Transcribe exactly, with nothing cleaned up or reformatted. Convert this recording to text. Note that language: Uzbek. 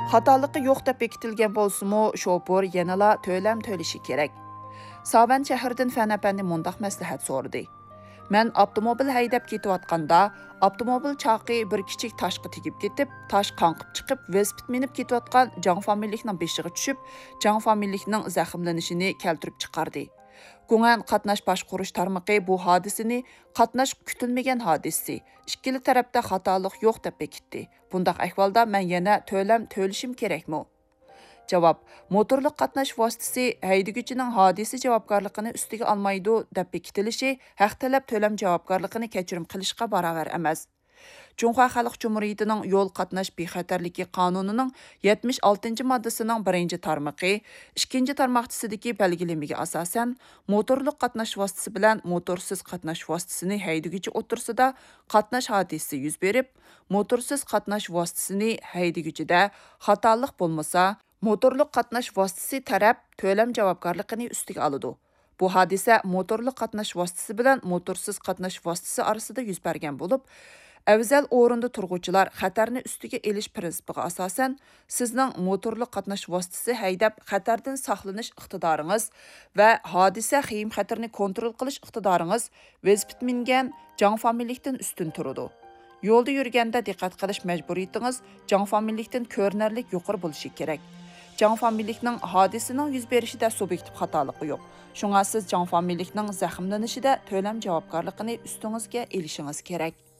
Xatolıqı yo'q deb bekitilgan bo'lsa-mu, shoför yanala to'lam to'lishi kerak. Savan shahridan Fanapandi mundaq maslahat so'radi. Men avtomobil haydab ketayotganda, avtomobil chaqi bir kichik toshga tegib ketib, tosh qonqib chiqib, velosiped minib ketayotgan Jang familikning beshiga tushib, Jang familikning zaxmlanishini keltirib chiqardi. Gunan qatnash boshqurish tarmoqi bu hodisani qatnash kutilmagan hodisi, ikkili tarafda xatolik yo'q deb bekitdi. Bundaq ahvolda men yana to'lam to'lishim kerakmi? Javob: motorliq qatnash vositasi haydaguvchining hodisa javobgarligini ustiga olmaydi deb bekitilishi haq talab to'lam javobgarligini kechirim qilishga barobar emas. Cunhua Xalq Cumhuriyetining yo'l qatnash bexatarligi qonunining yetmish oltinchi moddasining birinchi tarmoqi ikkinchi tarmoqchasidagi belgilamaga asosan motorliq qatnash vositasi bilan motorsiz qatnash vositasini haydaguvchi o'tirsida qatnash hodisasi yuz berib, motorsiz qatnash vositasini haydaguvchida xatolik bo'lmasa, motorliq qatnash vositasi taraf to'lam javobgarligini ustiga oladi. Bu hodisa motorliq qatnash vositasi bilan motorsiz qatnash vositasi orasida yuz bergan bo'lib, Avzal o'rinda turg'uvchilar xatarni ustiga elish prinsipiga asosan sizning motorli qatnash vositasi haydab xatardan saqlanish iqtidoringiz va hodisa xiyim xatarni kontrol qilish iqtidoringiz velosiped mingan Jang familikdan ustun turadi. Yo'lda yurganda diqqat qilish majburiyatingiz Jang familikdan ko'rinarlik yuqori bo'lishi kerak. Jang familikning hodisining yuz berishida subyektiv xatoligi yo'q. Shunga siz Jang familikning zaxmlanishida to'lam javobgarligini ustingizga elishingiz kerak.